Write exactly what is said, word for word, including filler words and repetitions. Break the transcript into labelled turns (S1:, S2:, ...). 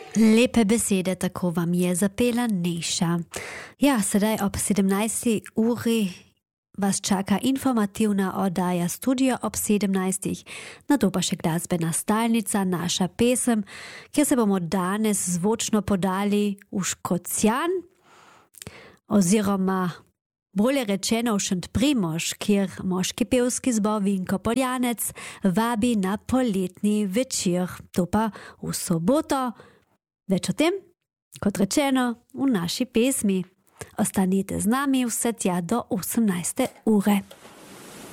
S1: Lepe besede, tako vam je zapela Neša. Ja, sedaj ob sedemnajsti uri vas čaka informativna oddaja Studio ob sedemnajstih, nato pa še glasbena stalnica, naša pesem, kjer se bomo danes zvočno podali v Škocjan, oziroma bolje rečeno v Šentprimož, kjer moški pevski zbor Vinko Poljanec vabi na poletni večer, to pa v soboto. Več o tem, kot rečeno, v naši pesmi. Ostanite z nami vse tja do osemnajste ure.